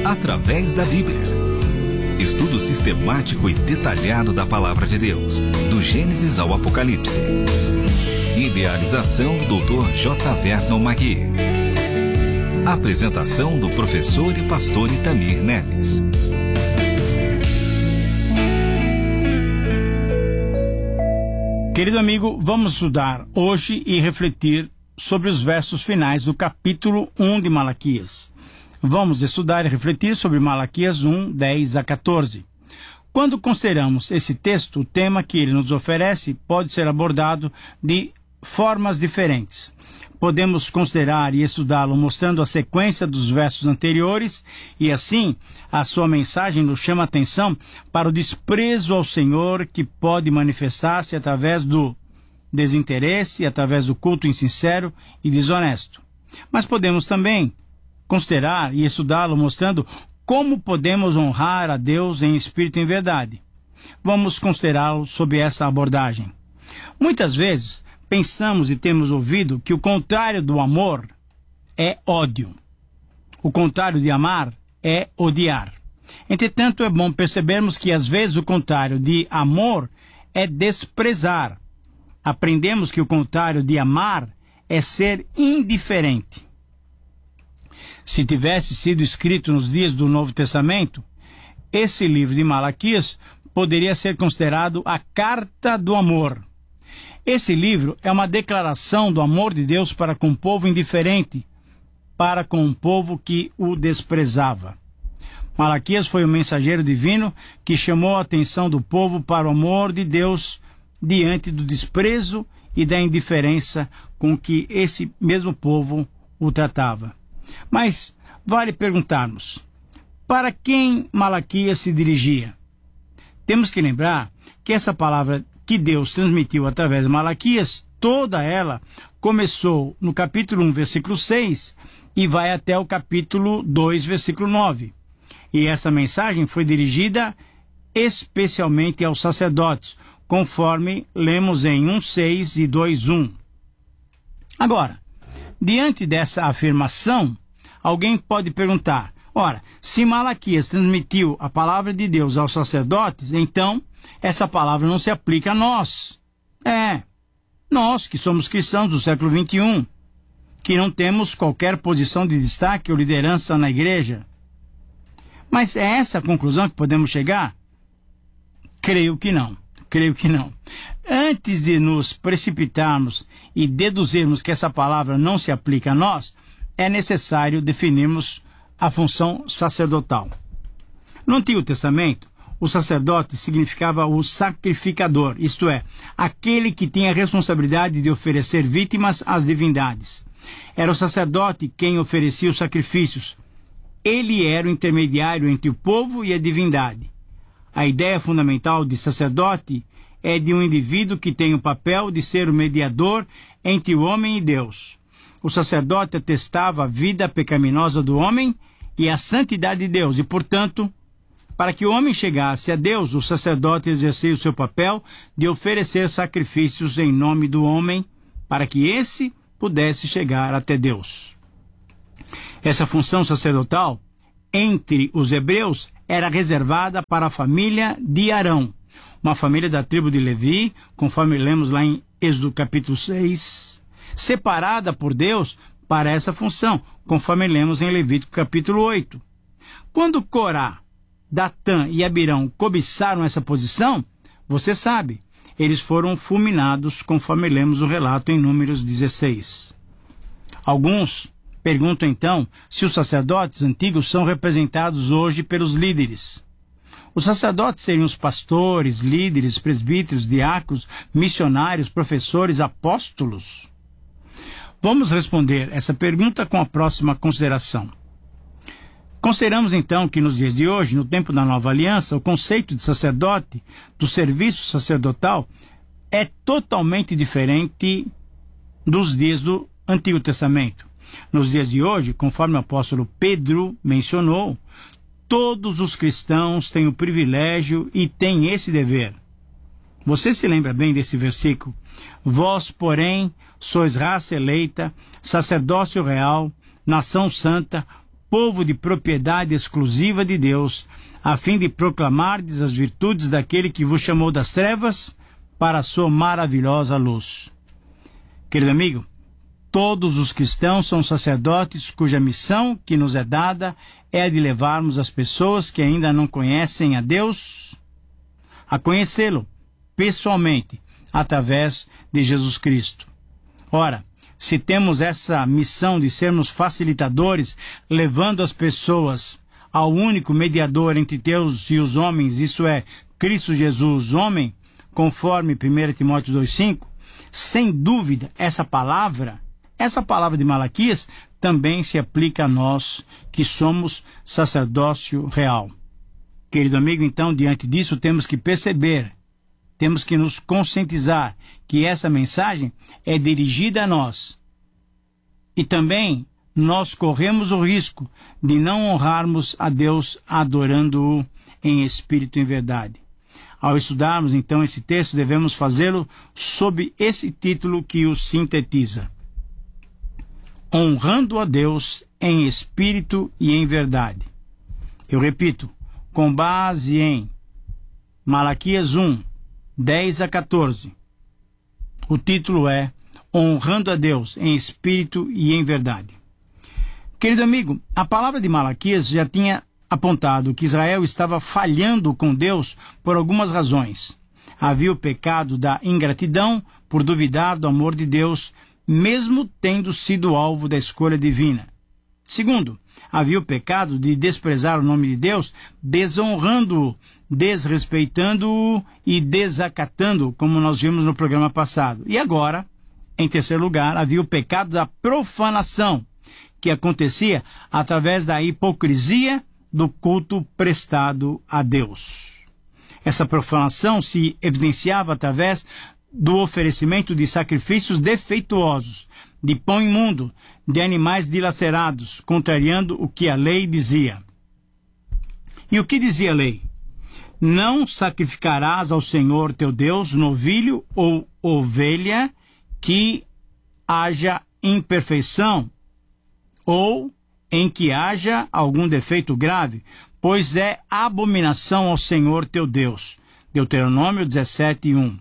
através da Bíblia. Estudo sistemático e detalhado da Palavra de Deus, do Gênesis ao Apocalipse. Idealização do Dr. J. Vernon Magui. Apresentação do professor e pastor Itamir Neves. Querido amigo, vamos estudar hoje e refletir sobre os versos finais do capítulo 1 de Malaquias. Vamos estudar e refletir sobre Malaquias 1, 10 a 14. Quando consideramos esse texto, o tema que ele nos oferece pode ser abordado de formas diferentes. Podemos considerar e estudá-lo mostrando a sequência dos versos anteriores e assim a sua mensagem nos chama a atenção para o desprezo ao Senhor que pode manifestar-se através do desinteresse, através do culto insincero e desonesto. Mas podemos também considerar e estudá-lo mostrando como podemos honrar a Deus em espírito e em verdade. Vamos considerá-lo sob essa abordagem. Muitas vezes pensamos e temos ouvido que o contrário do amor é ódio. O contrário de amar é odiar. Entretanto, é bom percebermos que às vezes o contrário de amor é desprezar. Aprendemos que o contrário de amar é ser indiferente. Se tivesse sido escrito nos dias do Novo Testamento, esse livro de Malaquias poderia ser considerado a carta do amor. Esse livro é uma declaração do amor de Deus para com o povo indiferente, para com um povo que o desprezava. Malaquias foi o mensageiro divino que chamou a atenção do povo para o amor de Deus diante do desprezo e da indiferença com que esse mesmo povo o tratava. Mas vale perguntarmos, para quem Malaquias se dirigia? Temos que lembrar que essa palavra que Deus transmitiu através de Malaquias, toda ela começou no capítulo 1, versículo 6 e vai até o capítulo 2, versículo 9. E essa mensagem foi dirigida especialmente aos sacerdotes, conforme lemos em 1:6 e 2:1. Agora, diante dessa afirmação, alguém pode perguntar, ora, se Malaquias transmitiu a palavra de Deus aos sacerdotes, então essa palavra não se aplica a nós. Nós que somos cristãos do século XXI, que não temos qualquer posição de destaque ou liderança na igreja. Mas é essa a conclusão que podemos chegar? Creio que não. Antes de nos precipitarmos e deduzirmos que essa palavra não se aplica a nós, é necessário definirmos a função sacerdotal. No Antigo Testamento, o sacerdote significava o sacrificador, isto é, aquele que tinha a responsabilidade de oferecer vítimas às divindades. Era o sacerdote quem oferecia os sacrifícios. Ele era o intermediário entre o povo e a divindade. A ideia fundamental de sacerdote é de um indivíduo que tem o papel de ser o mediador entre o homem e Deus. O sacerdote atestava a vida pecaminosa do homem e a santidade de Deus, e, portanto, para que o homem chegasse a Deus, o sacerdote exercia o seu papel de oferecer sacrifícios em nome do homem, para que esse pudesse chegar até Deus. Essa função sacerdotal, entre os hebreus, era reservada para a família de Arão, uma família da tribo de Levi, conforme lemos lá em Êxodo capítulo 6, separada por Deus para essa função, conforme lemos em Levítico capítulo 8. Quando Corá, Datã e Abirão cobiçaram essa posição, você sabe, eles foram fulminados, conforme lemos o relato em Números 16. Alguns perguntam então se os sacerdotes antigos são representados hoje pelos líderes. Os sacerdotes seriam os pastores, líderes, presbíteros, diáconos, missionários, professores, apóstolos? Vamos responder essa pergunta com a próxima consideração. Consideramos então que nos dias de hoje, no tempo da nova aliança, o conceito de sacerdote, do serviço sacerdotal, é totalmente diferente dos dias do Antigo Testamento. Nos dias de hoje, conforme o apóstolo Pedro mencionou, todos os cristãos têm o privilégio e têm esse dever. Você se lembra bem desse versículo? Vós, porém, sois raça eleita, sacerdócio real, nação santa, povo de propriedade exclusiva de Deus, a fim de proclamardes as virtudes daquele que vos chamou das trevas para a sua maravilhosa luz. Querido amigo, todos os cristãos são sacerdotes cuja missão que nos é dada é a de levarmos as pessoas que ainda não conhecem a Deus a conhecê-lo pessoalmente através de Jesus Cristo. Ora, se temos essa missão de sermos facilitadores, levando as pessoas ao único mediador entre Deus e os homens, isso é, Cristo Jesus, homem, conforme 1 Timóteo 2,5, sem dúvida, essa palavra de Malaquias também se aplica a nós, que somos sacerdócio real. Querido amigo, então, diante disso, temos que perceber, temos que nos conscientizar que essa mensagem é dirigida a nós. E também nós corremos o risco de não honrarmos a Deus adorando-o em espírito e em verdade. Ao estudarmos, então, esse texto, devemos fazê-lo sob esse título que o sintetiza: honrando a Deus em espírito e em verdade. Eu repito, com base em Malaquias 1, 10 a 14. O título é honrando a Deus em espírito e em verdade. Querido amigo, a palavra de Malaquias já tinha apontado que Israel estava falhando com Deus por algumas razões. Havia o pecado da ingratidão por duvidar do amor de Deus, mesmo tendo sido alvo da escolha divina. Segundo, havia o pecado de desprezar o nome de Deus, desonrando-o, desrespeitando-o e desacatando-o, como nós vimos no programa passado. E agora, em terceiro lugar, havia o pecado da profanação, que acontecia através da hipocrisia do culto prestado a Deus. Essa profanação se evidenciava através do oferecimento de sacrifícios defeituosos, de pão imundo, de animais dilacerados, contrariando o que a lei dizia. E o que dizia a lei? Não sacrificarás ao Senhor teu Deus novilho ou ovelha que haja imperfeição ou em que haja algum defeito grave, pois é abominação ao Senhor teu Deus. Deuteronômio 17:1.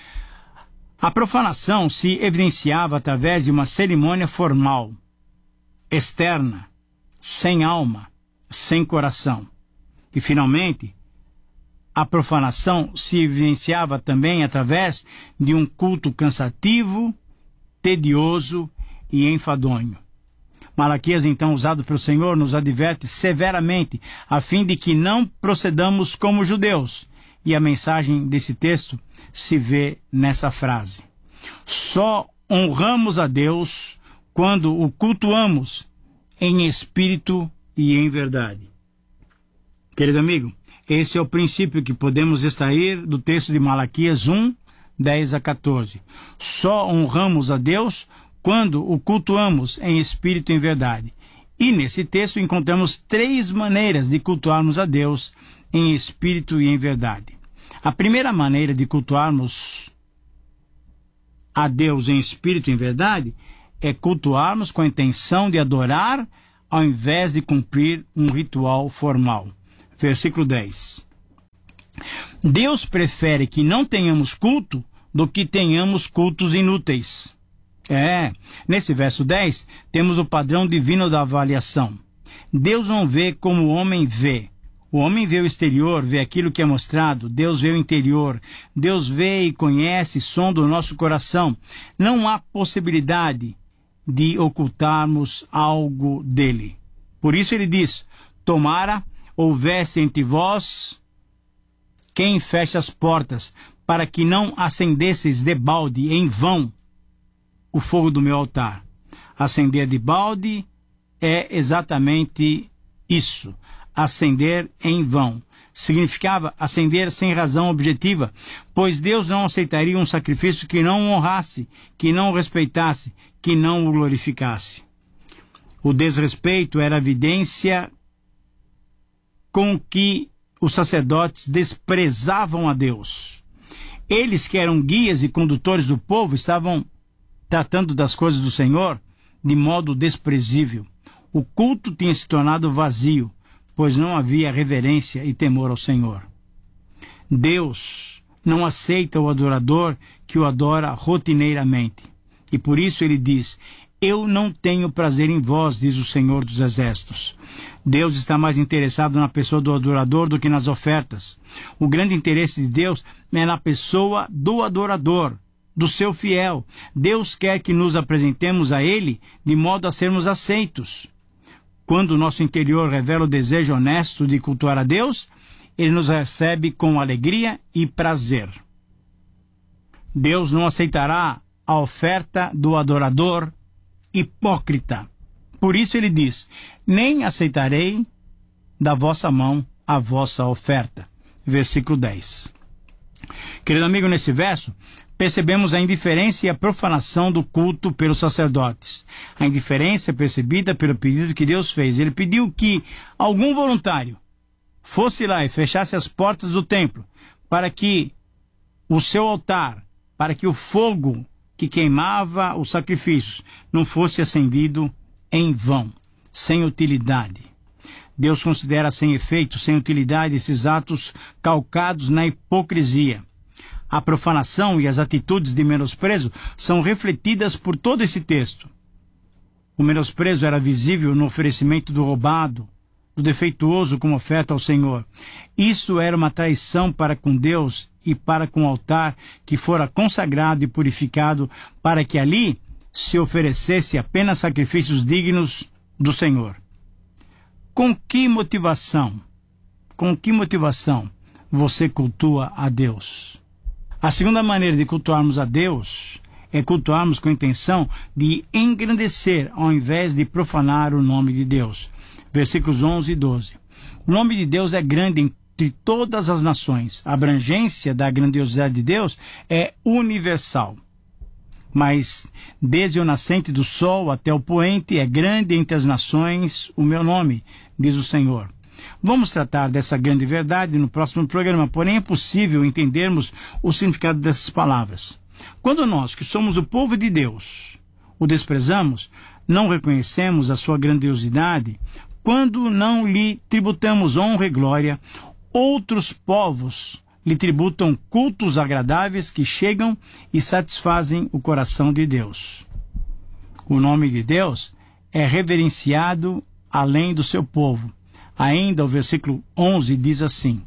A profanação se evidenciava através de uma cerimônia formal, externa, sem alma, sem coração. E, finalmente, a profanação se evidenciava também através de um culto cansativo, tedioso e enfadonho. Malaquias, então, usado pelo Senhor, nos adverte severamente a fim de que não procedamos como judeus. E a mensagem desse texto se vê nessa frase: só honramos a Deus quando o cultuamos em espírito e em verdade. Querido amigo, esse é o princípio que podemos extrair do texto de Malaquias 1, 10 a 14. Só honramos a Deus quando o cultuamos em espírito e em verdade. E nesse texto encontramos 3 maneiras de cultuarmos a Deus em espírito e em verdade. A primeira maneira de cultuarmos a Deus em espírito e em verdade é cultuarmos com a intenção de adorar ao invés de cumprir um ritual formal. Versículo 10. Deus prefere que não tenhamos culto do que tenhamos cultos inúteis. Nesse verso 10, temos o padrão divino da avaliação. Deus não vê como o homem vê. O homem vê o exterior, vê aquilo que é mostrado. Deus vê o interior. Deus vê e conhece, sonda o nosso coração. Não há possibilidade de ocultarmos algo dele. Por isso ele diz: tomara houvesse entre vós quem feche as portas, para que não acendesseis debalde em vão o fogo do meu altar. Acender de balde é exatamente isso, acender em vão. Significava acender sem razão objetiva, pois Deus não aceitaria um sacrifício que não o honrasse, que não o respeitasse, que não o glorificasse. O desrespeito era a evidência com que os sacerdotes desprezavam a Deus. Eles, que eram guias e condutores do povo, estavam tratando das coisas do Senhor de modo desprezível. O culto tinha se tornado vazio, pois não havia reverência e temor ao Senhor. Deus não aceita o adorador que o adora rotineiramente. E por isso ele diz: eu não tenho prazer em vós, diz o Senhor dos Exércitos. Deus está mais interessado na pessoa do adorador do que nas ofertas. O grande interesse de Deus é na pessoa do adorador, do seu fiel. Deus quer que nos apresentemos a Ele de modo a sermos aceitos. Quando o nosso interior revela o desejo honesto de cultuar a Deus, Ele nos recebe com alegria e prazer. Deus não aceitará a oferta do adorador hipócrita. Por isso ele diz: nem aceitarei da vossa mão a vossa oferta. Versículo 10. Querido amigo, nesse verso, percebemos a indiferença e a profanação do culto pelos sacerdotes. A indiferença é percebida pelo pedido que Deus fez. Ele pediu que algum voluntário fosse lá e fechasse as portas do templo para que o seu altar, para que o fogo que queimava os sacrifícios não fosse acendido em vão, sem utilidade. Deus considera sem efeito, sem utilidade, esses atos calcados na hipocrisia. A profanação e as atitudes de menosprezo são refletidas por todo esse texto. O menosprezo era visível no oferecimento do roubado, do defeituoso como oferta ao Senhor. Isso era uma traição para com Deus e para com o altar que fora consagrado e purificado, para que ali se oferecesse apenas sacrifícios dignos do Senhor. Com que motivação você cultua a Deus? A segunda maneira de cultuarmos a Deus é cultuarmos com a intenção de engrandecer ao invés de profanar o nome de Deus. Versículos 11 e 12. O nome de Deus é grande entre todas as nações. A abrangência da grandiosidade de Deus é universal. Mas desde o nascente do sol até o poente é grande entre as nações o meu nome, diz o Senhor. Vamos tratar dessa grande verdade no próximo programa, porém é possível entendermos o significado dessas palavras. Quando nós, que somos o povo de Deus, o desprezamos, não reconhecemos a sua grandiosidade, quando não lhe tributamos honra e glória, outros povos lhe tributam cultos agradáveis que chegam e satisfazem o coração de Deus. O nome de Deus é reverenciado além do seu povo. Ainda o versículo 11 diz assim: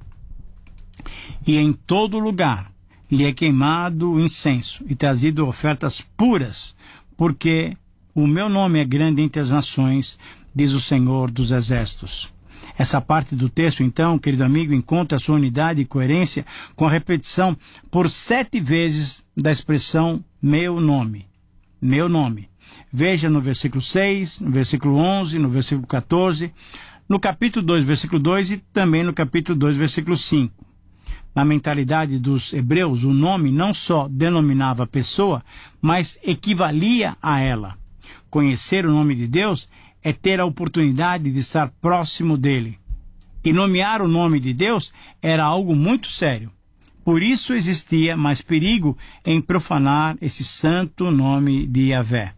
e em todo lugar lhe é queimado o incenso e trazido ofertas puras, porque o meu nome é grande entre as nações, diz o Senhor dos Exércitos. Essa parte do texto, então, querido amigo, encontra sua unidade e coerência com a repetição por 7 vezes da expressão meu nome. Meu nome. Veja no versículo 6, no versículo 11, no versículo 14, no capítulo 2, versículo 2 e também no capítulo 2, versículo 5. Na mentalidade dos hebreus, o nome não só denominava a pessoa, mas equivalia a ela. Conhecer o nome de Deus é ter a oportunidade de estar próximo dele. E nomear o nome de Deus era algo muito sério. Por isso existia mais perigo em profanar esse santo nome de Yahvé.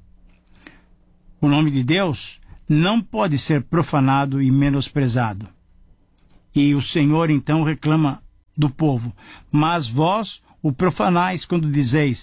O nome de Deus não pode ser profanado e menosprezado. E o Senhor então reclama do povo: mas vós o profanais quando dizeis: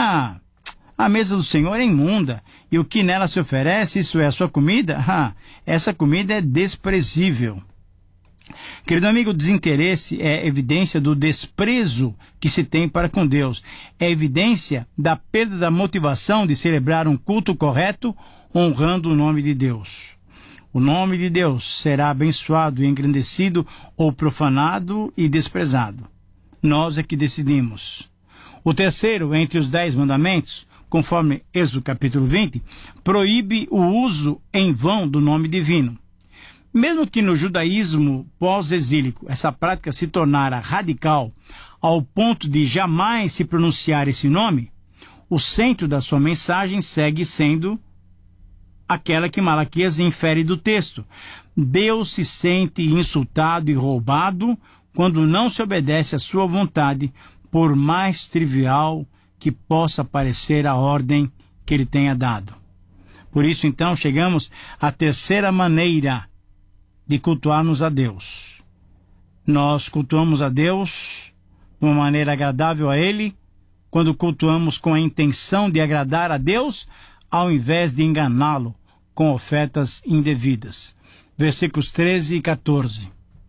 a mesa do Senhor é imunda, e o que nela se oferece, isso é a sua comida? Essa comida é desprezível. Querido amigo, o desinteresse é evidência do desprezo que se tem para com Deus. É evidência da perda da motivação de celebrar um culto correto, honrando o nome de Deus. O nome de Deus será abençoado e engrandecido ou profanado e desprezado. Nós é que decidimos. O terceiro entre os 10 mandamentos, conforme Êxodo capítulo 20, proíbe o uso em vão do nome divino. Mesmo que no judaísmo pós-exílico essa prática se tornara radical ao ponto de jamais se pronunciar esse nome, o centro da sua mensagem segue sendo aquela que Malaquias infere do texto. Deus se sente insultado e roubado quando não se obedece à sua vontade, por mais trivial que possa parecer a ordem que ele tenha dado. Por isso, então, chegamos à terceira maneira de cultuarmos a Deus. Nós cultuamos a Deus de uma maneira agradável a Ele, quando cultuamos com a intenção de agradar a Deus, ao invés de enganá-lo com ofertas indevidas. Versículos 13 e 14.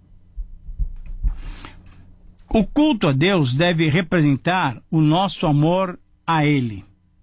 O culto a Deus deve representar o nosso amor a Ele.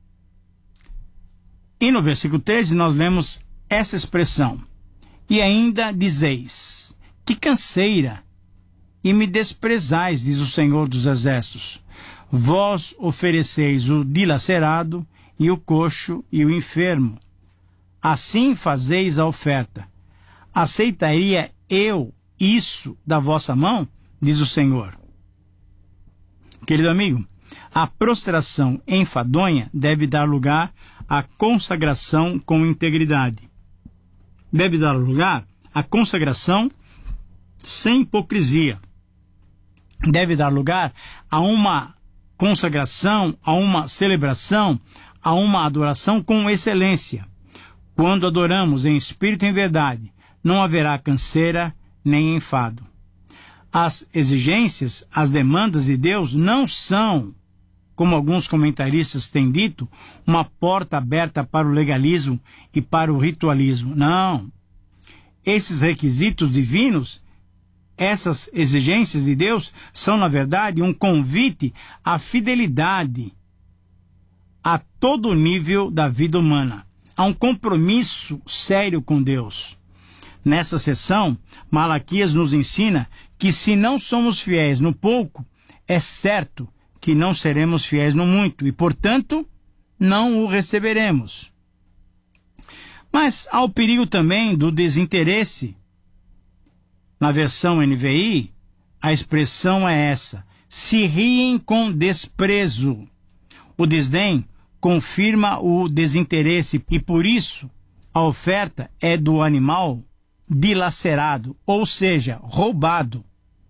E no versículo 13 nós lemos essa expressão: e ainda dizeis, que canseira, e me desprezais, diz o Senhor dos Exércitos. Vós ofereceis o dilacerado, e o coxo, e o enfermo. Assim fazeis a oferta. Aceitaria eu isso da vossa mão? Diz o Senhor. Querido amigo, a prostração enfadonha deve dar lugar à consagração com integridade. Deve dar lugar à consagração sem hipocrisia. Deve dar lugar a uma consagração, a uma celebração, a uma adoração com excelência. Quando adoramos em espírito e em verdade, não haverá canseira nem enfado. As exigências, as demandas de Deus não são, como alguns comentaristas têm dito, uma porta aberta para o legalismo e para o ritualismo. Não. Esses requisitos divinos, essas exigências de Deus, são, na verdade, um convite à fidelidade a todo nível da vida humana, a um compromisso sério com Deus. Nessa sessão, Malaquias nos ensina que se não somos fiéis no pouco, é certo que não seremos fiéis no muito e, portanto, não o receberemos. Mas há o perigo também do desinteresse. Na versão NVI, a expressão é essa: se riem com desprezo. O desdém confirma o desinteresse e, por isso, a oferta é do animal dilacerado, ou seja, roubado.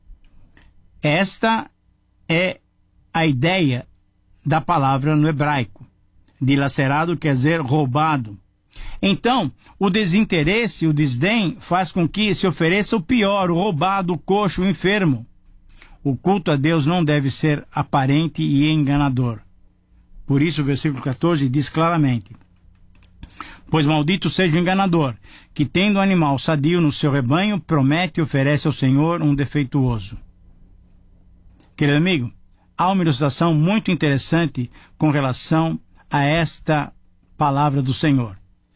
Esta é a ideia da palavra no hebraico. Dilacerado quer dizer roubado. Então, o desinteresse, o desdém, faz com que se ofereça o pior, o roubado, o coxo, o enfermo. O culto a Deus não deve ser aparente e enganador. Por isso o versículo 14 diz claramente: pois maldito seja o enganador, que tendo um animal sadio no seu rebanho, promete e oferece ao Senhor um defeituoso. Querido amigo, há uma ilustração muito interessante com relação a esta palavra do Senhor.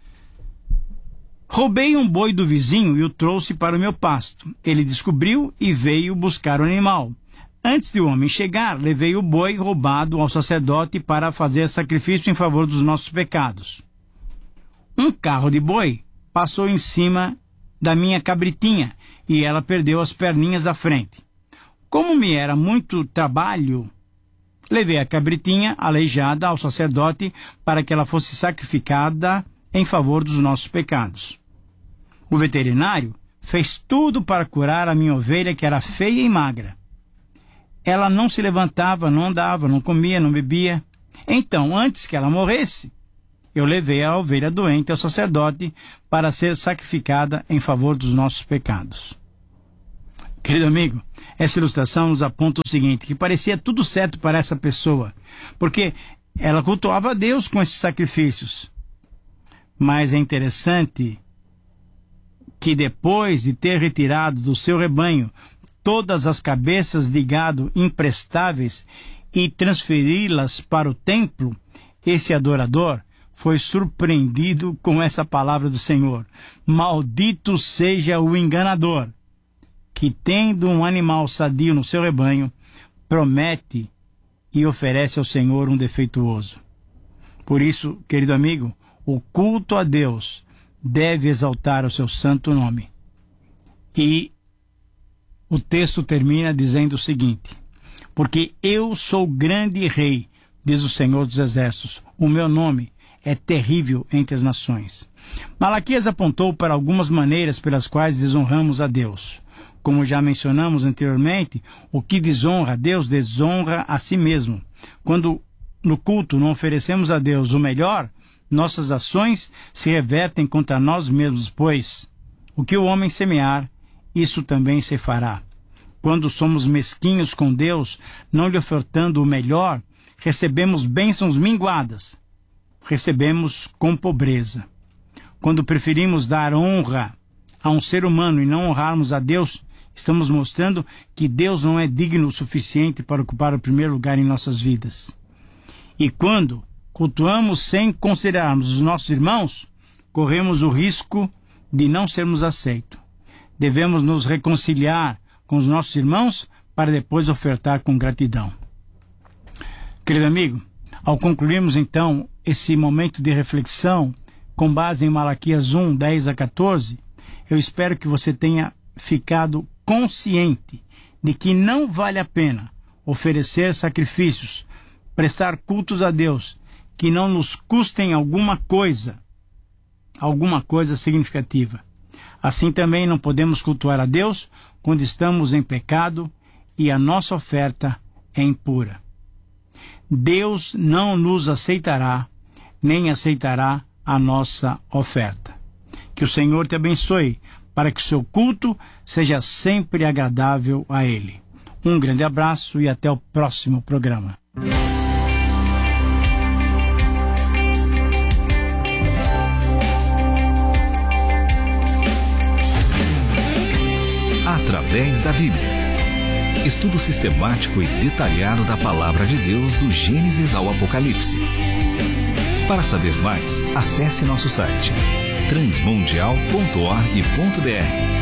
Roubei um boi do vizinho e o trouxe para o meu pasto. Ele descobriu e veio buscar o animal. Antes de o homem chegar, levei o boi roubado ao sacerdote para fazer sacrifício em favor dos nossos pecados. Um carro de boi passou em cima da minha cabritinha e ela perdeu as perninhas da frente. Como me era muito trabalho, levei a cabritinha aleijada ao sacerdote para que ela fosse sacrificada em favor dos nossos pecados. O veterinário fez tudo para curar a minha ovelha, que era feia e magra. Ela não se levantava, não andava, não comia, não bebia. Então, antes que ela morresse, eu levei a ovelha doente ao sacerdote para ser sacrificada em favor dos nossos pecados. Querido amigo, essa ilustração nos aponta o seguinte, que parecia tudo certo para essa pessoa, porque ela cultuava a Deus com esses sacrifícios. Mas é interessante que depois de ter retirado do seu rebanho todas as cabeças de gado imprestáveis e transferi-las para o templo, esse adorador foi surpreendido com essa palavra do Senhor: maldito seja o enganador, que tendo um animal sadio no seu rebanho, promete e oferece ao Senhor um defeituoso. Por isso, querido amigo, o culto a Deus deve exaltar o seu santo nome. E o texto termina dizendo o seguinte: porque eu sou grande rei, diz o Senhor dos Exércitos, o meu nome é terrível entre as nações. Malaquias apontou para algumas maneiras pelas quais desonramos a Deus. Como já mencionamos anteriormente, o que desonra a Deus desonra a si mesmo. Quando no culto não oferecemos a Deus o melhor, nossas ações se revertem contra nós mesmos, pois o que o homem semear, isso também se fará. Quando somos mesquinhos com Deus, não lhe ofertando o melhor, recebemos bênçãos minguadas. Recebemos com pobreza. Quando preferimos dar honra a um ser humano e não honrarmos a Deus, estamos mostrando que Deus não é digno o suficiente para ocupar o primeiro lugar em nossas vidas. E quando cultuamos sem considerarmos os nossos irmãos, corremos o risco de não sermos aceitos. Devemos nos reconciliar com os nossos irmãos para depois ofertar com gratidão. Querido amigo, ao concluirmos então esse momento de reflexão com base em Malaquias 1, 10 a 14, eu espero que você tenha ficado consciente de que não vale a pena oferecer sacrifícios, prestar cultos a Deus que não nos custem alguma coisa significativa. Assim também não podemos cultuar a Deus quando estamos em pecado e a nossa oferta é impura. Deus não nos aceitará, nem aceitará a nossa oferta. Que o Senhor te abençoe, para que o seu culto seja sempre agradável a Ele. Um grande abraço e até o próximo programa. Através da Bíblia. Estudo sistemático e detalhado da Palavra de Deus do Gênesis ao Apocalipse. Para saber mais, acesse nosso site transmundial.org.br.